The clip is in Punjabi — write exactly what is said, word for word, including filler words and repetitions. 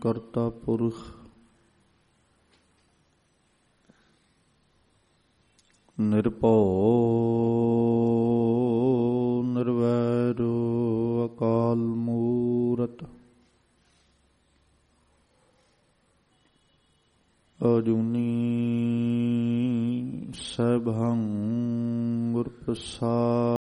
ਕਰਤਾ ਪੁਰਖ ਨਿਰਭਉ ਨਿਰਵੈਰੁ ਅਕਾਲ ਮੂਰਤਿ ਅਜੂਨੀ ਸੈਭੰ ਗੁਰ ਪ੍ਰਸਾਦਿ।